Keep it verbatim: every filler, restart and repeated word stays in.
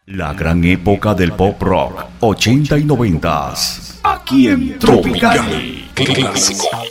La gran época del pop rock, ochenta y noventas, aquí en Tropical. Clásicos.